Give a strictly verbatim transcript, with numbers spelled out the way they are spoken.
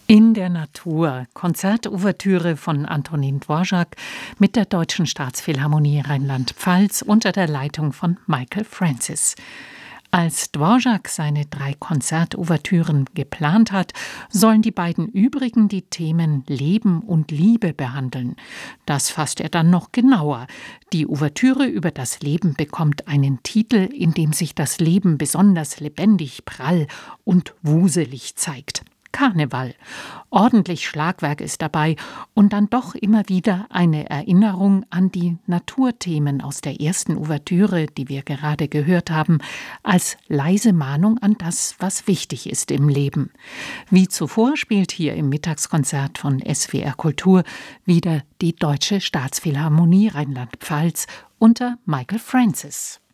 In der Natur, Konzertouvertüre von Antonin Dvorak mit der Deutschen Staatsphilharmonie Rheinland-Pfalz unter der Leitung von Michael Francis. Als Dvorak seine drei Konzertouvertüren geplant hat, sollen die beiden übrigen die Themen Leben und Liebe behandeln. Das fasst er dann noch genauer. Die Ouvertüre über das Leben bekommt einen Titel, in dem sich das Leben besonders lebendig, prall und wuselig zeigt. Karneval. Ordentlich Schlagwerk ist dabei und dann doch immer wieder eine Erinnerung an die Naturthemen aus der ersten Ouvertüre, die wir gerade gehört haben, als leise Mahnung an das, was wichtig ist im Leben. Wie zuvor spielt hier im Mittagskonzert von S W R Kultur wieder die Deutsche Staatsphilharmonie Rheinland-Pfalz unter Michael Francis.